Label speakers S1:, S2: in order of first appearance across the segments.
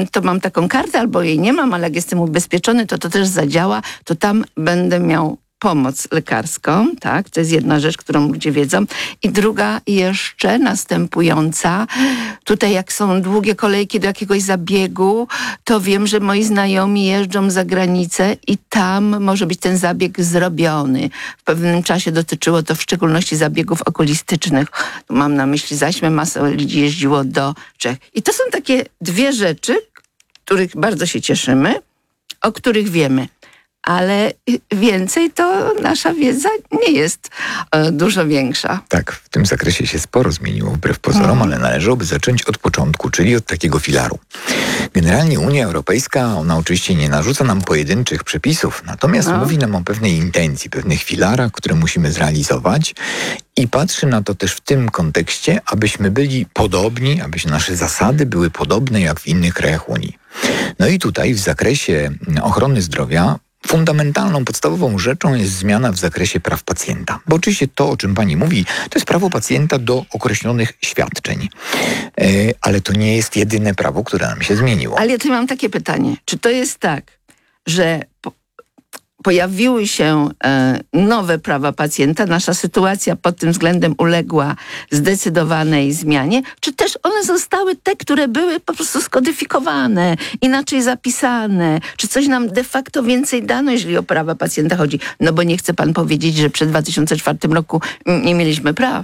S1: to mam taką kartę, albo jej nie mam, ale jak jestem ubezpieczony, to też zadziała, to tam będę miał pomoc lekarską, tak? To jest jedna rzecz, którą ludzie wiedzą. I druga jeszcze następująca. Tutaj jak są długie kolejki do jakiegoś zabiegu, to wiem, że moi znajomi jeżdżą za granicę i tam może być ten zabieg zrobiony. W pewnym czasie dotyczyło to w szczególności zabiegów okulistycznych. Mam na myśli zaćmę, masa ludzi jeździło do Czech. I to są takie dwie rzeczy, których bardzo się cieszymy, o których wiemy. Ale więcej to nasza wiedza nie jest dużo większa.
S2: Tak, w tym zakresie się sporo zmieniło wbrew pozorom, ale należałoby zacząć od początku, czyli od takiego filaru. Generalnie Unia Europejska, ona oczywiście nie narzuca nam pojedynczych przepisów, natomiast mówi nam o pewnej intencji, pewnych filarach, które musimy zrealizować i patrzy na to też w tym kontekście, abyśmy byli podobni, aby nasze zasady były podobne jak w innych krajach Unii. No i tutaj w zakresie ochrony zdrowia fundamentalną, podstawową rzeczą jest zmiana w zakresie praw pacjenta. Bo oczywiście to, o czym pani mówi, to jest prawo pacjenta do określonych świadczeń. Ale to nie jest jedyne prawo, które nam się zmieniło.
S1: Ale ja tu mam takie pytanie. Czy to jest tak, że pojawiły się nowe prawa pacjenta, nasza sytuacja pod tym względem uległa zdecydowanej zmianie, czy też one zostały te, które były po prostu skodyfikowane, inaczej zapisane, czy coś nam de facto więcej dano, jeżeli o prawa pacjenta chodzi? No bo nie chce pan powiedzieć, że przed 2004 roku nie mieliśmy praw.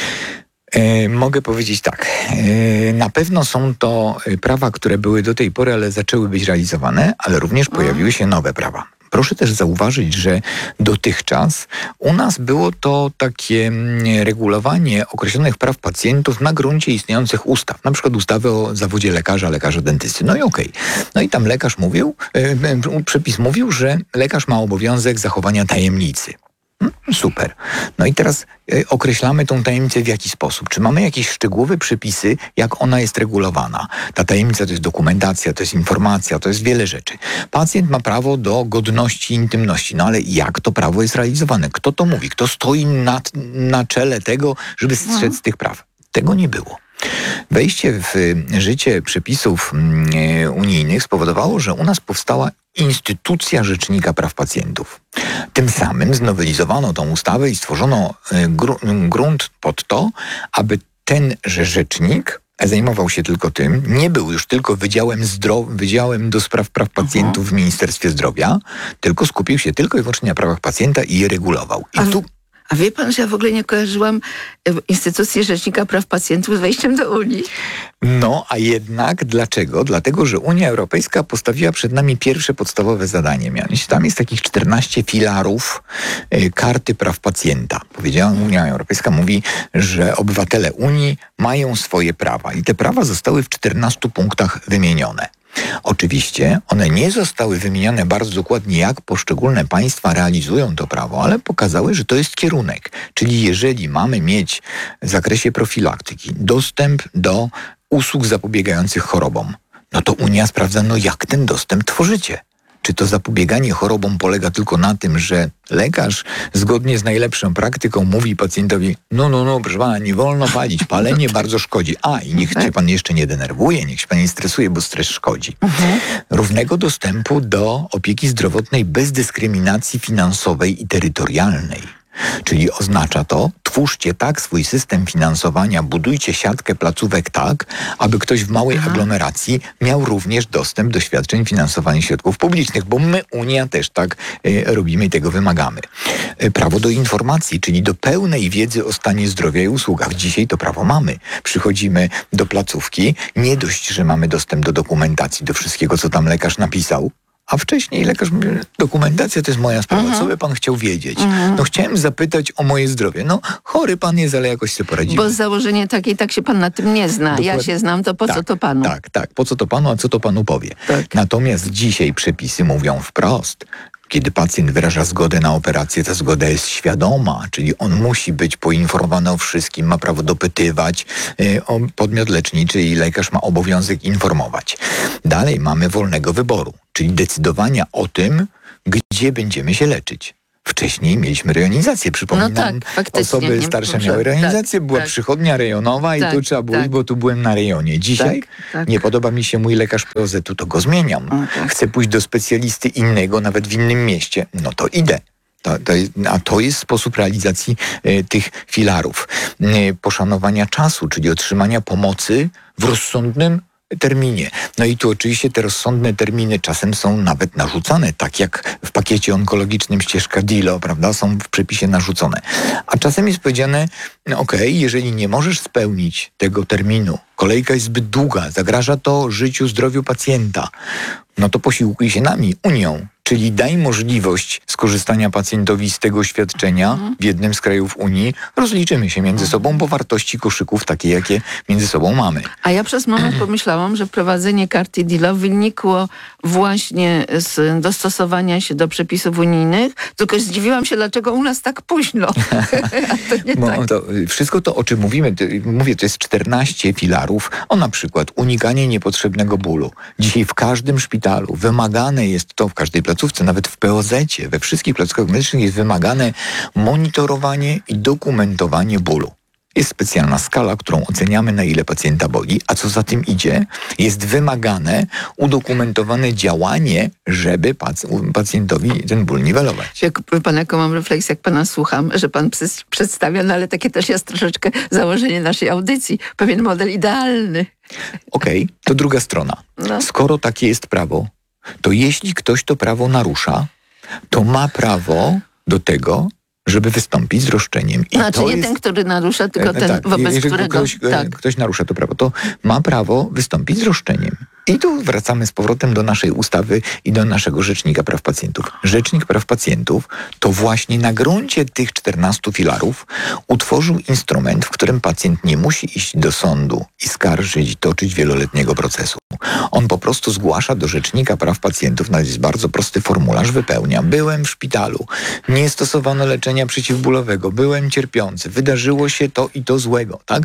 S2: Mogę powiedzieć tak. Na pewno są to prawa, które były do tej pory, ale zaczęły być realizowane, ale również pojawiły się nowe prawa. Proszę też zauważyć, że dotychczas u nas było to takie regulowanie określonych praw pacjentów na gruncie istniejących ustaw. Na przykład ustawy o zawodzie lekarza, lekarza dentysty. No i okej. No i tam lekarz mówił, przepis mówił, że lekarz ma obowiązek zachowania tajemnicy. Super. No i teraz określamy tą tajemnicę w jaki sposób? Czy mamy jakieś szczegółowe przepisy, jak ona jest regulowana? Ta tajemnica to jest dokumentacja, to jest informacja, to jest wiele rzeczy. Pacjent ma prawo do godności i intymności. No ale jak to prawo jest realizowane? Kto to mówi? Kto stoi na czele tego, żeby strzec tych praw? Tego nie było. Wejście w życie przepisów unijnych spowodowało, że u nas powstała instytucja Rzecznika Praw Pacjentów. Tym samym znowelizowano tą ustawę i stworzono grunt pod to, aby tenże rzecznik zajmował się tylko tym, nie był już tylko Wydziałem do Spraw Praw Pacjentów w Ministerstwie Zdrowia, tylko skupił się tylko i wyłącznie na prawach pacjenta i je regulował.
S1: A wie pan, że ja w ogóle nie kojarzyłam instytucji Rzecznika Praw Pacjentów z wejściem do Unii?
S2: No, a jednak dlaczego? Dlatego, że Unia Europejska postawiła przed nami pierwsze podstawowe zadanie. Mianowicie tam jest takich 14 filarów karty praw pacjenta. Powiedziałam, Unia Europejska mówi, że obywatele Unii mają swoje prawa i te prawa zostały w 14 punktach wymienione. Oczywiście one nie zostały wymienione bardzo dokładnie, jak poszczególne państwa realizują to prawo, ale pokazały, że to jest kierunek. Czyli jeżeli mamy mieć w zakresie profilaktyki dostęp do usług zapobiegających chorobom, no to Unia sprawdza, jak ten dostęp tworzycie. Czy to zapobieganie chorobom polega tylko na tym, że lekarz zgodnie z najlepszą praktyką mówi pacjentowi, no, proszę pana, nie wolno palić, palenie bardzo szkodzi. I niech się pan jeszcze nie denerwuje, niech się pan nie stresuje, bo stres szkodzi. Równego dostępu do opieki zdrowotnej bez dyskryminacji finansowej i terytorialnej. Czyli oznacza to, twórzcie tak swój system finansowania, budujcie siatkę placówek tak, aby ktoś w małej aglomeracji miał również dostęp do świadczeń finansowanych środków publicznych, bo my, Unia, też tak robimy i tego wymagamy. Prawo do informacji, czyli do pełnej wiedzy o stanie zdrowia i usługach. Dzisiaj to prawo mamy. Przychodzimy do placówki, nie dość, że mamy dostęp do dokumentacji, do wszystkiego, co tam lekarz napisał, a wcześniej lekarz mówi, dokumentacja to jest moja sprawa, co by pan chciał wiedzieć? Chciałem zapytać o moje zdrowie. Chory pan jest, ale jakoś sobie poradzimy.
S1: Bo założenie takie i tak się pan na tym nie zna. Dokładnie. Ja się znam, to po co to panu?
S2: Tak, po co to panu, a co to panu powie? Tak. Natomiast dzisiaj przepisy mówią wprost. Kiedy pacjent wyraża zgodę na operację, ta zgoda jest świadoma, czyli on musi być poinformowany o wszystkim, ma prawo dopytywać o podmiot leczniczy i lekarz ma obowiązek informować. Dalej mamy wolnego wyboru, czyli decydowania o tym, gdzie będziemy się leczyć. Wcześniej mieliśmy rejonizację, przypominam.
S1: No tak, faktycznie.
S2: Osoby starsze miały rejonizację, była przychodnia rejonowa i tu trzeba było iść, bo tu byłem na rejonie. Dzisiaj nie podoba mi się mój lekarz POZ-u, to go zmieniam. Chcę pójść do specjalisty innego, nawet w innym mieście, no to idę. A to jest sposób realizacji tych filarów. Poszanowania czasu, czyli otrzymania pomocy w rozsądnym terminie. No i tu oczywiście te rozsądne terminy czasem są nawet narzucane, tak jak w pakiecie onkologicznym ścieżka DILO, prawda, są w przepisie narzucone. A czasem jest powiedziane, okej, jeżeli nie możesz spełnić tego terminu, kolejka jest zbyt długa, zagraża to życiu, zdrowiu pacjenta, no to posiłkuj się nami, Unią. Czyli daj możliwość skorzystania pacjentowi z tego świadczenia w jednym z krajów Unii. Rozliczymy się między sobą po wartości koszyków takie, jakie między sobą mamy.
S1: A ja przez moment pomyślałam, że prowadzenie karty DILO wynikło właśnie z dostosowania się do przepisów unijnych, tylko zdziwiłam się, dlaczego u nas tak późno.
S2: To wszystko to, o czym mówimy, to jest 14 filarów, na przykład unikanie niepotrzebnego bólu. Dzisiaj w każdym szpitalu wymagane jest to, w każdej placówce, nawet w POZ-cie, we wszystkich placówkach medycznych jest wymagane monitorowanie i dokumentowanie bólu. Jest specjalna skala, którą oceniamy, na ile pacjenta boli, a co za tym idzie, jest wymagane udokumentowane działanie, żeby pacjentowi ten ból niwelować.
S1: Jaką mam refleksję, jak pana słucham, że pan przedstawia, no ale takie też jest troszeczkę założenie naszej audycji, pewien model idealny.
S2: Okej, to druga strona. No. Skoro takie jest prawo, to jeśli ktoś to prawo narusza, to ma prawo do tego, żeby wystąpić z roszczeniem. I
S1: znaczy nie ten, który narusza, tylko ten, wobec którego...
S2: Ktoś narusza to prawo, to ma prawo wystąpić z roszczeniem. I tu wracamy z powrotem do naszej ustawy i do naszego Rzecznika Praw Pacjentów. Rzecznik Praw Pacjentów to właśnie na gruncie tych 14 filarów utworzył instrument, w którym pacjent nie musi iść do sądu i skarżyć i toczyć wieloletniego procesu. On po prostu zgłasza do Rzecznika Praw Pacjentów, nawet jest bardzo prosty formularz, wypełnia. Byłem w szpitalu, nie stosowano leczenia przeciwbólowego, byłem cierpiący, wydarzyło się to i to złego, tak?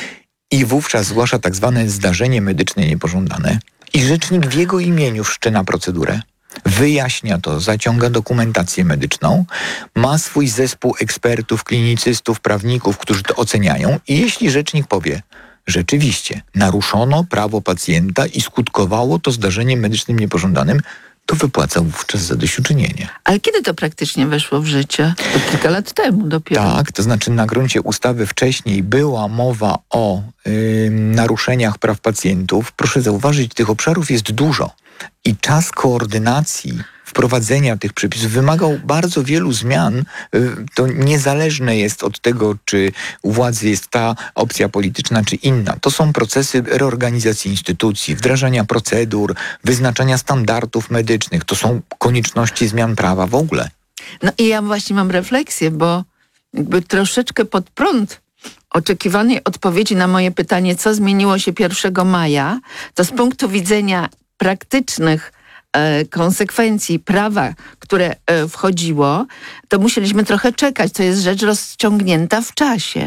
S2: I wówczas zgłasza tak zwane zdarzenie medyczne niepożądane i rzecznik w jego imieniu wszczyna procedurę. Wyjaśnia to, zaciąga dokumentację medyczną, ma swój zespół ekspertów, klinicystów, prawników, którzy to oceniają i jeśli rzecznik powie, rzeczywiście naruszono prawo pacjenta i skutkowało to zdarzeniem medycznym niepożądanym, to wypłaca wówczas zadośćuczynienie.
S1: Ale kiedy to praktycznie weszło w życie? To kilka lat temu dopiero.
S2: Tak, to znaczy na gruncie ustawy wcześniej była mowa o naruszeniach praw pacjentów. Proszę zauważyć, tych obszarów jest dużo i czas koordynacji wprowadzenia tych przepisów wymagał bardzo wielu zmian. To niezależne jest od tego, czy u władzy jest ta opcja polityczna, czy inna. To są procesy reorganizacji instytucji, wdrażania procedur, wyznaczania standardów medycznych. To są konieczności zmian prawa w ogóle.
S1: No i ja właśnie mam refleksję, bo jakby troszeczkę pod prąd oczekiwanej odpowiedzi na moje pytanie, co zmieniło się 1 maja, to z punktu widzenia praktycznych konsekwencji prawa, które wchodziło, to musieliśmy trochę czekać. To jest rzecz rozciągnięta w czasie.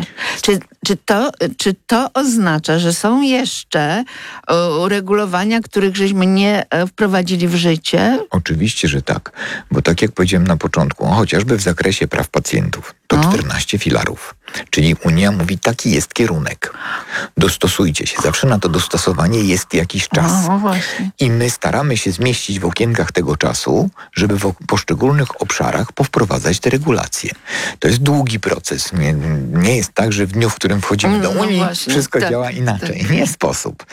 S1: Czy to oznacza, że są jeszcze uregulowania, których żeśmy nie wprowadzili w życie?
S2: Oczywiście, że tak. Bo tak jak powiedziałem na początku, chociażby w zakresie praw pacjentów, to 14 filarów. Czyli Unia mówi, taki jest kierunek. Dostosujcie się. Zawsze na to dostosowanie jest jakiś czas.
S1: Właśnie.
S2: I my staramy się zmieścić w okienkach tego czasu, żeby w poszczególnych obszarach powprowadzać te regulacje. To jest długi proces. Nie jest tak, że w dniu, w którym wchodzimy do Unii, wszystko działa inaczej. Tak. Nie sposób.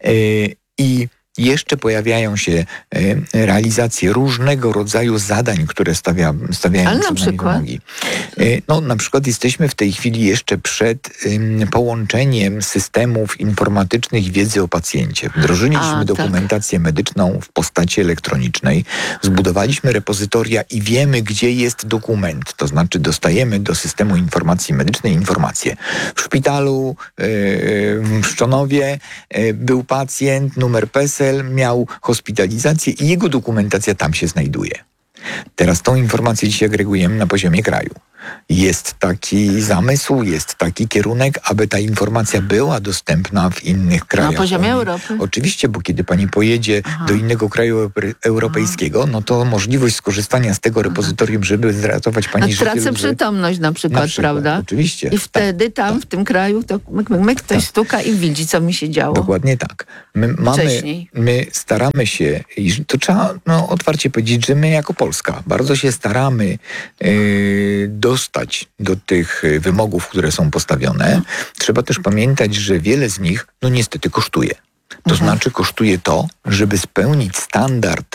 S2: I jeszcze pojawiają się realizacje różnego rodzaju zadań, które stawiają przed nami wymogi. No, na przykład jesteśmy w tej chwili jeszcze przed połączeniem systemów informatycznych wiedzy o pacjencie. Wdrożyliśmy dokumentację medyczną w postaci elektronicznej, zbudowaliśmy repozytoria i wiemy, gdzie jest dokument. To znaczy dostajemy do systemu informacji medycznej informacje. W szpitalu w Mszczonowie był pacjent, numer PESEL, miał hospitalizację i jego dokumentacja tam się znajduje. Teraz tą informację dzisiaj agregujemy na poziomie kraju. Jest taki zamysł, jest taki kierunek, aby ta informacja była dostępna w innych krajach.
S1: Na poziomie
S2: Unii.
S1: Europy?
S2: Oczywiście, bo kiedy pani pojedzie do innego kraju europejskiego, no to możliwość skorzystania z tego repozytorium, żeby zratować pani życie.
S1: Tracę przytomność na przykład, prawda?
S2: Oczywiście.
S1: I wtedy tam, w tym kraju, to ktoś stuka i widzi, co mi się działo.
S2: Dokładnie tak.
S1: Wcześniej.
S2: My staramy się, i to trzeba otwarcie powiedzieć, że my jako Polska bardzo się staramy dostać do tych wymogów, które są postawione. Trzeba też pamiętać, że wiele z nich niestety kosztuje. To znaczy kosztuje to, żeby spełnić standard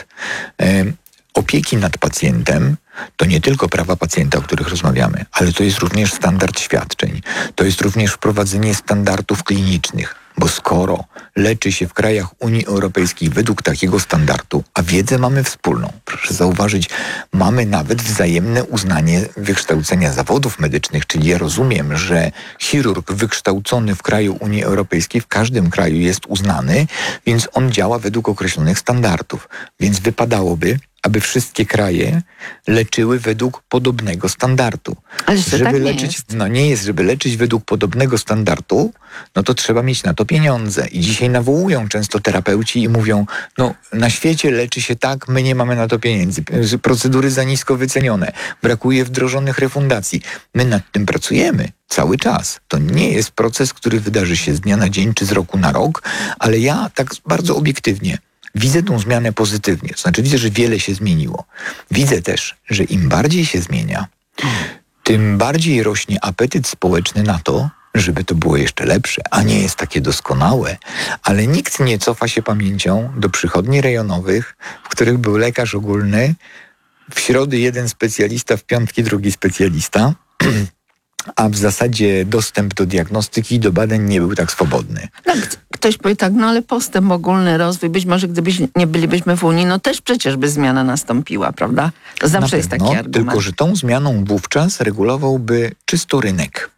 S2: opieki nad pacjentem. To nie tylko prawa pacjenta, o których rozmawiamy, ale to jest również standard świadczeń. To jest również wprowadzenie standardów klinicznych, bo skoro leczy się w krajach Unii Europejskiej według takiego standardu, a wiedzę mamy wspólną, proszę zauważyć, mamy nawet wzajemne uznanie wykształcenia zawodów medycznych, czyli ja rozumiem, że chirurg wykształcony w kraju Unii Europejskiej w każdym kraju jest uznany, więc on działa według określonych standardów. Więc wypadałoby, aby wszystkie kraje leczyły według podobnego standardu.
S1: Ale żeby tak
S2: leczyć, żeby leczyć według podobnego standardu, to trzeba mieć na to pieniądze. I dzisiaj nawołują często terapeuci i mówią, na świecie leczy się tak, my nie mamy na to pieniędzy. Procedury za nisko wycenione. Brakuje wdrożonych refundacji. My nad tym pracujemy cały czas. To nie jest proces, który wydarzy się z dnia na dzień czy z roku na rok, ale ja tak bardzo obiektywnie widzę tą zmianę pozytywnie. To znaczy widzę, że wiele się zmieniło. Widzę też, że im bardziej się zmienia, tym bardziej rośnie apetyt społeczny na to, żeby to było jeszcze lepsze, a nie jest takie doskonałe. Ale nikt nie cofa się pamięcią do przychodni rejonowych, w których był lekarz ogólny, w środy jeden specjalista, w piątki drugi specjalista, a w zasadzie dostęp do diagnostyki i do badań nie był tak swobodny.
S1: Ktoś powie tak, ale postęp, ogólny rozwój, być może nie bylibyśmy w Unii, też przecież by zmiana nastąpiła, prawda? To zawsze jest taki argument.
S2: Tylko że tą zmianą wówczas regulowałby czysto rynek.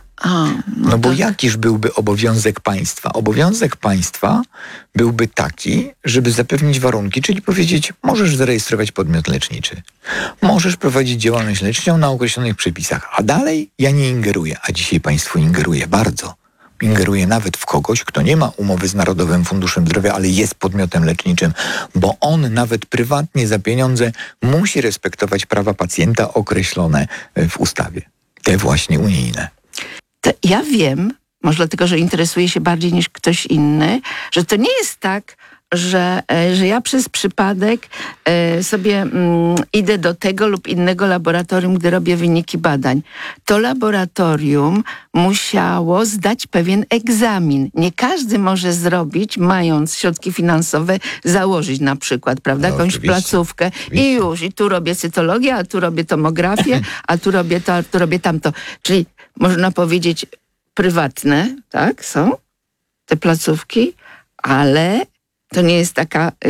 S2: Bo jakiż byłby obowiązek państwa? Obowiązek państwa byłby taki, żeby zapewnić warunki, czyli powiedzieć, możesz zarejestrować podmiot leczniczy. Możesz prowadzić działalność leczniczą na określonych przepisach, a dalej ja nie ingeruję. A dzisiaj państwo ingeruje bardzo. Ingeruje nawet w kogoś, kto nie ma umowy z Narodowym Funduszem Zdrowia, ale jest podmiotem leczniczym, bo on nawet prywatnie za pieniądze musi respektować prawa pacjenta określone w ustawie. Te właśnie unijne.
S1: To ja wiem, może dlatego, że interesuję się bardziej niż ktoś inny, że to nie jest tak, że ja przez przypadek sobie idę do tego lub innego laboratorium, gdy robię wyniki badań. To laboratorium musiało zdać pewien egzamin. Nie każdy może zrobić, mając środki finansowe, założyć na przykład, prawda, jakąś placówkę i już. I tu robię cytologię, a tu robię tomografię, a tu robię to, a tu robię tamto. Czyli można powiedzieć prywatne, tak, są te placówki, ale to nie jest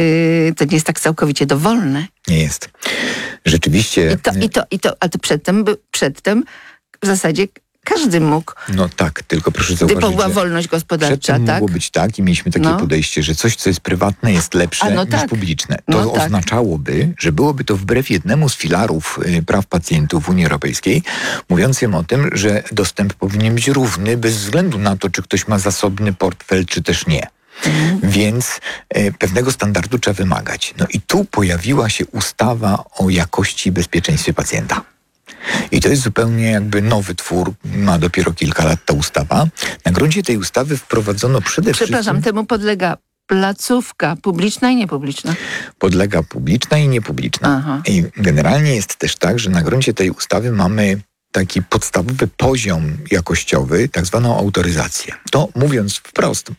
S1: tak całkowicie dowolne.
S2: Nie jest. Rzeczywiście.
S1: Ale to przedtem w zasadzie każdy mógł.
S2: Tak, tylko proszę zauważyć,
S1: gdy była wolność gospodarcza,
S2: przedtem mogło być tak i mieliśmy takie podejście, że coś, co jest prywatne, jest lepsze niż publiczne. To oznaczałoby, że byłoby to wbrew jednemu z filarów praw pacjentów w Unii Europejskiej, mówiącym o tym, że dostęp powinien być równy bez względu na to, czy ktoś ma zasobny portfel, czy też nie. Więc pewnego standardu trzeba wymagać. I tu pojawiła się ustawa o jakości i bezpieczeństwie pacjenta. I to jest zupełnie jakby nowy twór, ma dopiero kilka lat ta ustawa. Na gruncie tej ustawy wprowadzono przede wszystkim...
S1: Przepraszam, temu podlega placówka publiczna i niepubliczna.
S2: Podlega publiczna i niepubliczna.
S1: Aha.
S2: I generalnie jest też tak, że na gruncie tej ustawy mamy taki podstawowy poziom jakościowy, tak zwaną autoryzację. To mówiąc wprost,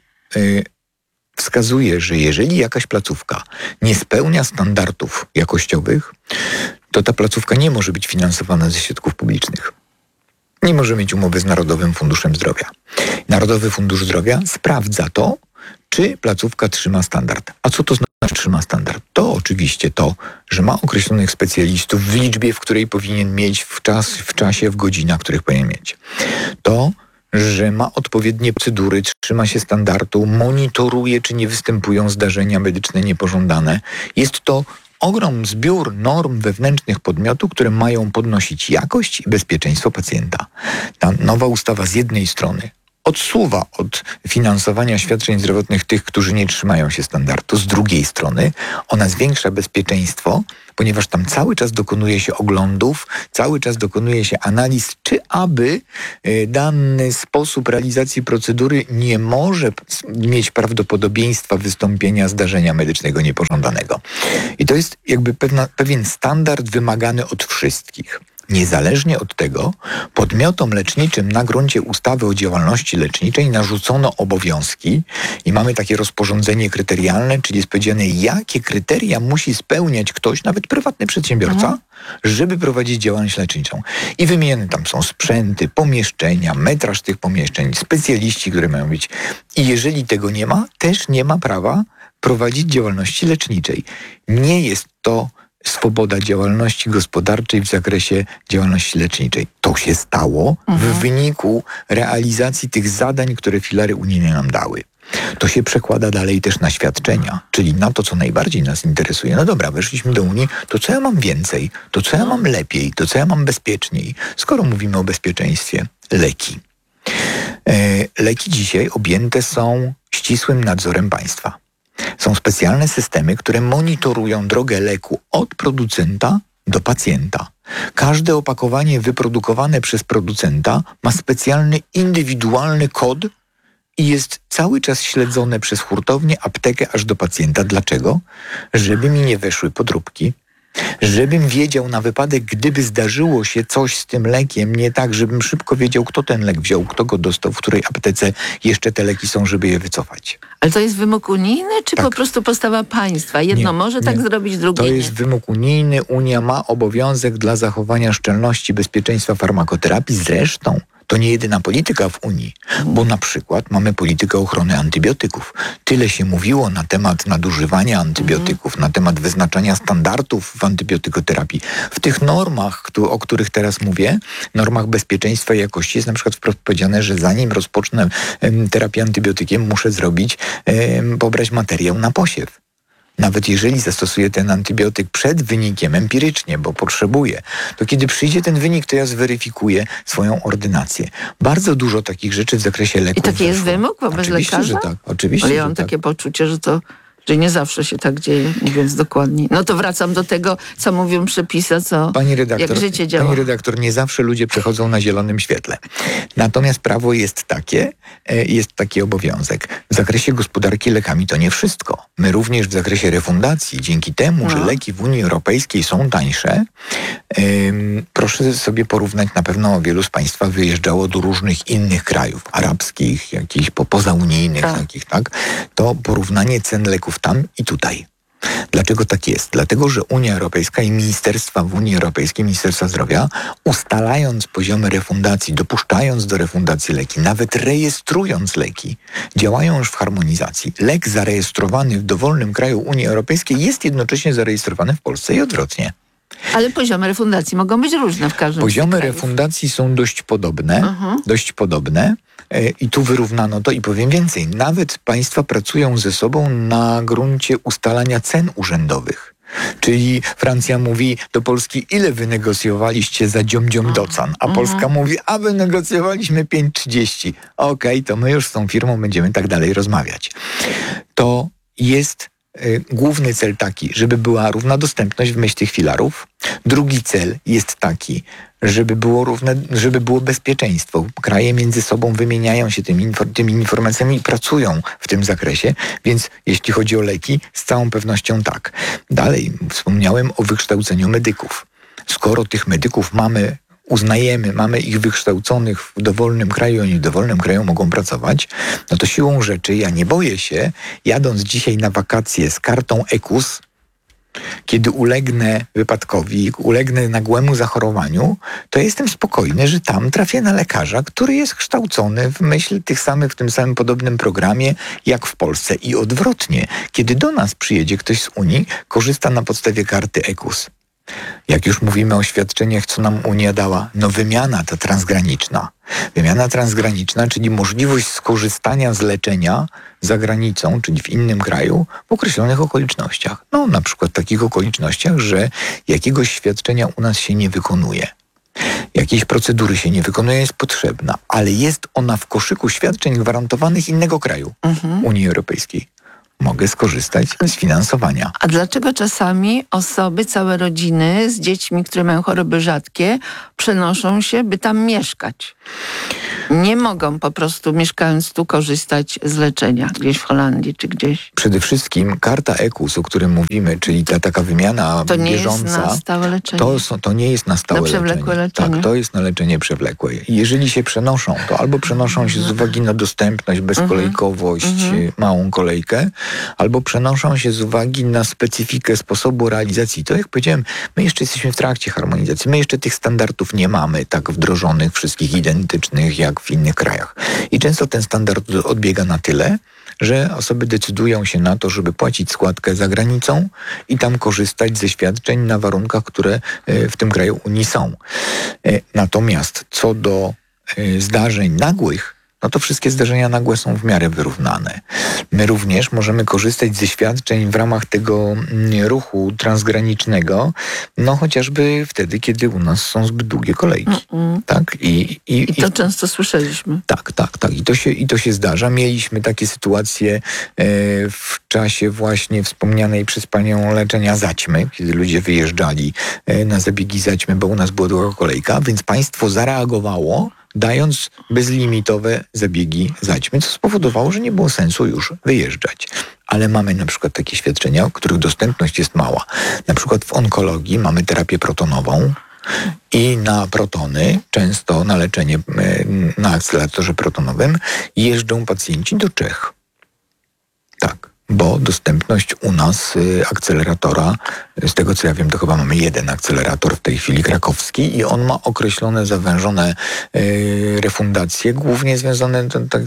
S2: wskazuje, że jeżeli jakaś placówka nie spełnia standardów jakościowych, to ta placówka nie może być finansowana ze środków publicznych. Nie może mieć umowy z Narodowym Funduszem Zdrowia. Narodowy Fundusz Zdrowia sprawdza to, czy placówka trzyma standard. A co to znaczy trzyma standard? To oczywiście to, że ma określonych specjalistów w liczbie, w której powinien mieć, w czasie, w godzinach, których powinien mieć. To, że ma odpowiednie procedury, trzyma się standardu, monitoruje, czy nie występują zdarzenia medyczne niepożądane. Jest to ogrom zbiór norm wewnętrznych podmiotu, które mają podnosić jakość i bezpieczeństwo pacjenta. Ta nowa ustawa z jednej strony odsuwa od finansowania świadczeń zdrowotnych tych, którzy nie trzymają się standardu. Z drugiej strony ona zwiększa bezpieczeństwo, ponieważ tam cały czas dokonuje się oglądów, cały czas dokonuje się analiz, czy aby dany sposób realizacji procedury nie może mieć prawdopodobieństwa wystąpienia zdarzenia medycznego niepożądanego. I to jest jakby pewien standard wymagany od wszystkich. Niezależnie od tego, podmiotom leczniczym na gruncie ustawy o działalności leczniczej narzucono obowiązki i mamy takie rozporządzenie kryterialne, czyli jest powiedziane, jakie kryteria musi spełniać ktoś, nawet prywatny przedsiębiorca, żeby prowadzić działalność leczniczą. I wymienione tam są sprzęty, pomieszczenia, metraż tych pomieszczeń, specjaliści, które mają być. I jeżeli tego nie ma, też nie ma prawa prowadzić działalności leczniczej. Nie jest to swoboda działalności gospodarczej w zakresie działalności leczniczej. To się stało w wyniku realizacji tych zadań, które filary unijne nam dały. To się przekłada dalej też na świadczenia, czyli na to, co najbardziej nas interesuje. No dobra, weszliśmy do Unii, to co ja mam więcej? To co ja mam lepiej? To co ja mam bezpieczniej? Skoro mówimy o bezpieczeństwie, leki. Leki dzisiaj objęte są ścisłym nadzorem państwa. Są specjalne systemy, które monitorują drogę leku od producenta do pacjenta. Każde opakowanie wyprodukowane przez producenta ma specjalny, indywidualny kod i jest cały czas śledzone przez hurtownię, aptekę aż do pacjenta. Dlaczego? Żeby mi nie weszły podróbki, żebym wiedział na wypadek, gdyby zdarzyło się coś z tym lekiem nie tak, żebym szybko wiedział, kto ten lek wziął, kto go dostał, w której aptece jeszcze te leki są, żeby je wycofać.
S1: Ale to jest wymóg unijny, czy
S2: Tak.
S1: po prostu postawa państwa? Jedno może tak zrobić, drugie
S2: To
S1: nie.
S2: jest wymóg unijny. Unia ma obowiązek dla zachowania szczelności bezpieczeństwa farmakoterapii. Zresztą to nie jedyna polityka w Unii, bo na przykład mamy politykę ochrony antybiotyków. Tyle się mówiło na temat nadużywania antybiotyków, na temat wyznaczania standardów w antybiotykoterapii. W tych normach, o których teraz mówię, normach bezpieczeństwa i jakości jest na przykład wprost powiedziane, że zanim rozpocznę terapię antybiotykiem, muszę pobrać materiał na posiew. Nawet jeżeli zastosuję ten antybiotyk przed wynikiem, empirycznie, bo potrzebuję, to kiedy przyjdzie ten wynik, to ja zweryfikuję swoją ordynację. Bardzo dużo takich rzeczy w zakresie leków.
S1: I taki jest wymóg wobec
S2: Oczywiście,
S1: lekarza?
S2: że tak. Oczywiście,
S1: Ale ja
S2: że
S1: mam
S2: tak.
S1: takie poczucie, że nie zawsze się tak dzieje, mówiąc dokładnie. No to wracam do tego, co mówią przepisy, jak życie działa.
S2: Pani redaktor, nie zawsze ludzie przechodzą na zielonym świetle. Natomiast prawo jest takie, jest taki obowiązek. W zakresie gospodarki lekami to nie wszystko. My również w zakresie refundacji, dzięki temu, że leki w Unii Europejskiej są tańsze, proszę sobie porównać, na pewno wielu z Państwa wyjeżdżało do różnych innych krajów, arabskich, jakichś pozaunijnych takich, tak? To porównanie cen leków tam i tutaj. Dlaczego tak jest? Dlatego, że Unia Europejska i ministerstwa w Unii Europejskiej, Ministerstwa Zdrowia, ustalając poziomy refundacji, dopuszczając do refundacji leki, nawet rejestrując leki, działają już w harmonizacji. Lek zarejestrowany w dowolnym kraju Unii Europejskiej jest jednocześnie zarejestrowany w Polsce i odwrotnie.
S1: Ale poziomy refundacji mogą być różne w każdym
S2: Poziomy
S1: z tych krajów.
S2: refundacji są dość podobne. I tu wyrównano to i powiem więcej. Nawet państwa pracują ze sobą na gruncie ustalania cen urzędowych. Czyli Francja mówi do Polski, ile wynegocjowaliście za dziom docan, a Polska mówi, a wynegocjowaliśmy 5,30. Okej, to my już z tą firmą będziemy tak dalej rozmawiać. To jest główny cel taki, żeby była równa dostępność w myśl tych filarów. Drugi cel jest taki, żeby było bezpieczeństwo. Kraje między sobą wymieniają się tymi informacjami i pracują w tym zakresie, więc jeśli chodzi o leki, z całą pewnością tak. Dalej, wspomniałem o wykształceniu medyków. Skoro tych medyków mamy ich wykształconych w dowolnym kraju, oni w dowolnym kraju mogą pracować, no to siłą rzeczy ja nie boję się, jadąc dzisiaj na wakacje z kartą EKUS, kiedy ulegnę wypadkowi, ulegnę nagłemu zachorowaniu, to jestem spokojny, że tam trafię na lekarza, który jest kształcony w myśl w tym samym podobnym programie jak w Polsce. I odwrotnie, kiedy do nas przyjedzie ktoś z Unii, korzysta na podstawie karty EKUS. Jak już mówimy o świadczeniach, co nam Unia dała? No wymiana ta transgraniczna. Wymiana transgraniczna, czyli możliwość skorzystania z leczenia za granicą, czyli w innym kraju, w określonych okolicznościach. No na przykład w takich okolicznościach, że jakiegoś świadczenia u nas się nie wykonuje. Jakiejś procedury się nie wykonuje, jest potrzebna, ale jest ona w koszyku świadczeń gwarantowanych innego kraju Unii Europejskiej. Mogę skorzystać z finansowania.
S1: A dlaczego czasami osoby, całe rodziny z dziećmi, które mają choroby rzadkie, przenoszą się, by tam mieszkać? Nie mogą po prostu, mieszkając tu, korzystać z leczenia gdzieś w Holandii czy gdzieś.
S2: Przede wszystkim karta EKUS, o którym mówimy, czyli ta taka wymiana
S1: To nie
S2: bieżąca,
S1: jest na stałe leczenie.
S2: to nie jest na stałe
S1: przewlekłe leczenie.
S2: Tak, to jest na leczenie przewlekłe. Jeżeli się przenoszą, to albo przenoszą się z uwagi na dostępność, bezkolejkowość, małą kolejkę, albo przenoszą się z uwagi na specyfikę sposobu realizacji. To jak powiedziałem, my jeszcze jesteśmy w trakcie harmonizacji. My jeszcze tych standardów nie mamy tak wdrożonych, wszystkich identycznych jak w innych krajach. I często ten standard odbiega na tyle, że osoby decydują się na to, żeby płacić składkę za granicą i tam korzystać ze świadczeń na warunkach, które w tym kraju Unii są. Natomiast co do zdarzeń nagłych, no to wszystkie zdarzenia nagłe są w miarę wyrównane. My również możemy korzystać ze świadczeń w ramach tego ruchu transgranicznego, no chociażby wtedy, kiedy u nas są zbyt długie kolejki. Tak?
S1: I to często słyszeliśmy.
S2: Tak. I to się zdarza. Mieliśmy takie sytuacje w czasie właśnie wspomnianej przez panią leczenia zaćmy, kiedy ludzie wyjeżdżali na zabiegi zaćmy, bo u nas była długa kolejka, więc państwo zareagowało, dając bezlimitowe zabiegi zaćmy, co spowodowało, że nie było sensu już wyjeżdżać. Ale mamy na przykład takie świadczenia, których dostępność jest mała. Na przykład w onkologii mamy terapię protonową i na protony, często na leczenie na akceleratorze protonowym, jeżdżą pacjenci do Czech. Tak. Bo dostępność u nas akceleratora, z tego co ja wiem, to chyba mamy jeden akcelerator w tej chwili krakowski i on ma określone, zawężone refundacje, głównie związane z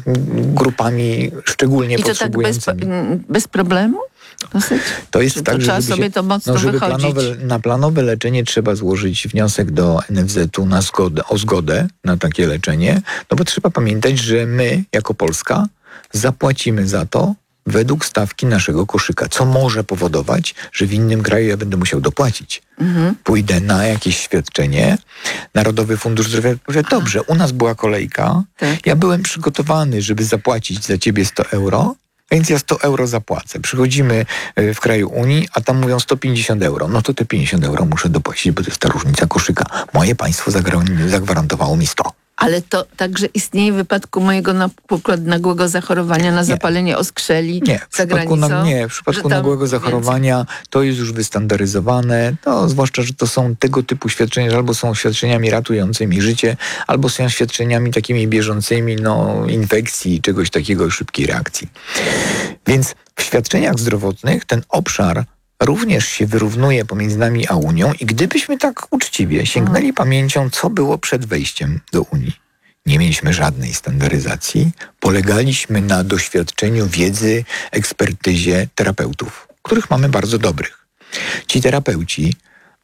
S2: grupami szczególnie potrzebującymi.
S1: I to tak bez problemu? Dosyć?
S2: To jest
S1: Czy
S2: tak,
S1: to trzeba sobie to mocno wychodzić?
S2: Na planowe leczenie trzeba złożyć wniosek do NFZ-u o zgodę na takie leczenie, no bo trzeba pamiętać, że my jako Polska zapłacimy za to według stawki naszego koszyka, co może powodować, że w innym kraju ja będę musiał dopłacić. Pójdę na jakieś świadczenie, Narodowy Fundusz Zdrowia powie, dobrze, u nas była kolejka, ja byłem przygotowany, żeby zapłacić za ciebie 100 euro, więc ja 100 euro zapłacę. Przychodzimy w kraju Unii, a tam mówią 150 euro. No to te 50 euro muszę dopłacić, bo to jest ta różnica koszyka. Moje państwo zagwarantowało mi 100.
S1: Ale to także istnieje w wypadku mojego na przykład nagłego zachorowania na zapalenie oskrzeli za granicą?
S2: W przypadku nagłego zachorowania to jest już wystandaryzowane, no, zwłaszcza, że to są tego typu świadczenia, że albo są świadczeniami ratującymi życie, albo są świadczeniami takimi bieżącymi, infekcji, czegoś takiego, szybkiej reakcji. Więc w świadczeniach zdrowotnych ten obszar również się wyrównuje pomiędzy nami a Unią i gdybyśmy tak uczciwie sięgnęli pamięcią, co było przed wejściem do Unii. Nie mieliśmy żadnej standaryzacji, polegaliśmy na doświadczeniu, wiedzy, ekspertyzie terapeutów, których mamy bardzo dobrych. Ci terapeuci,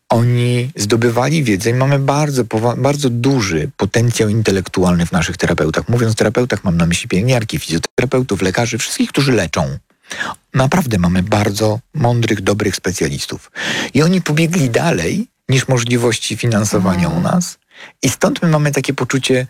S2: oni zdobywali wiedzę i mamy bardzo duży potencjał intelektualny w naszych terapeutach. Mówiąc terapeutach, mam na myśli pielęgniarki, fizjoterapeutów, lekarzy, wszystkich, którzy leczą. Naprawdę mamy bardzo mądrych, dobrych specjalistów. I oni pobiegli dalej niż możliwości finansowania u nas. I stąd my mamy takie poczucie,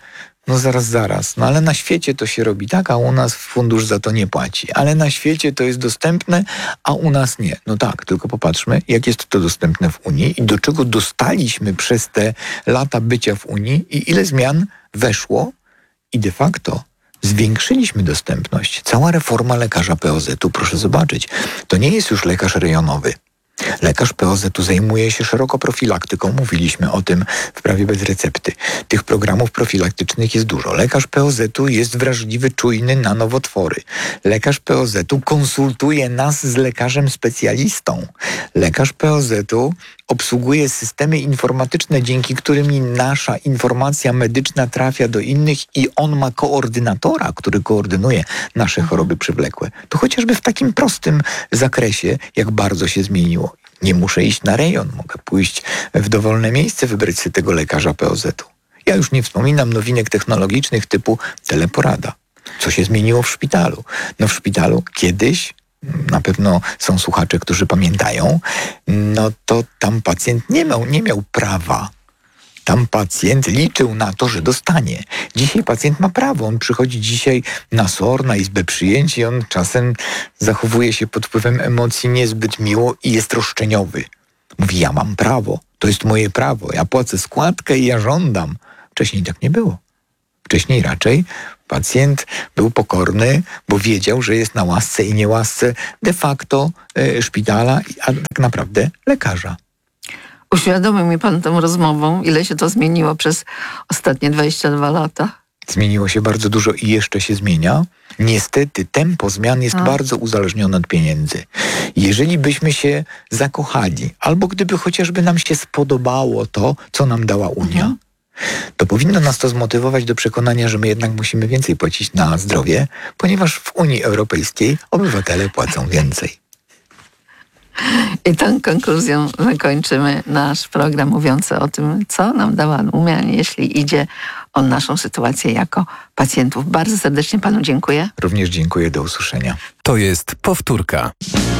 S2: zaraz, ale na świecie to się robi tak, a u nas fundusz za to nie płaci. Ale na świecie to jest dostępne, a u nas nie. No tak, tylko popatrzmy, jak jest to dostępne w Unii i do czego dostaliśmy przez te lata bycia w Unii i ile zmian weszło i de facto zwiększyliśmy dostępność. Cała reforma lekarza POZ-u, proszę zobaczyć, to nie jest już lekarz rejonowy. Lekarz POZ-u zajmuje się szeroko profilaktyką. Mówiliśmy o tym w prawie bez recepty. Tych programów profilaktycznych jest dużo. Lekarz POZ-u jest wrażliwy, czujny na nowotwory. Lekarz POZ-u konsultuje nas z lekarzem specjalistą. Lekarz POZ-u obsługuje systemy informatyczne, dzięki którym nasza informacja medyczna trafia do innych i on ma koordynatora, który koordynuje nasze choroby przewlekłe. To chociażby w takim prostym zakresie, jak bardzo się zmieniło. Nie muszę iść na rejon, mogę pójść w dowolne miejsce, wybrać sobie tego lekarza POZ-u. Ja już nie wspominam nowinek technologicznych typu teleporada. Co się zmieniło w szpitalu? No w szpitalu kiedyś, na pewno są słuchacze, którzy pamiętają, no to tam pacjent nie miał prawa. Tam pacjent liczył na to, że dostanie. Dzisiaj pacjent ma prawo. On przychodzi dzisiaj na SOR, na izbę przyjęć i on czasem zachowuje się pod wpływem emocji niezbyt miło i jest roszczeniowy. Mówi, ja mam prawo. To jest moje prawo. Ja płacę składkę i ja żądam. Wcześniej tak nie było. Wcześniej raczej pacjent był pokorny, bo wiedział, że jest na łasce i niełasce de facto szpitala, a tak naprawdę lekarza.
S1: Uświadomił mi pan tą rozmową, ile się to zmieniło przez ostatnie 22 lata.
S2: Zmieniło się bardzo dużo i jeszcze się zmienia. Niestety tempo zmian jest bardzo uzależnione od pieniędzy. Jeżeli byśmy się zakochali, albo gdyby chociażby nam się spodobało to, co nam dała Unia, to powinno nas to zmotywować do przekonania, że my jednak musimy więcej płacić na zdrowie, ponieważ w Unii Europejskiej obywatele płacą więcej.
S1: I tą konkluzją zakończymy nasz program mówiący o tym, co nam dała Unia, jeśli idzie o naszą sytuację jako pacjentów. Bardzo serdecznie panu dziękuję.
S2: Również dziękuję, do usłyszenia.
S3: To jest powtórka.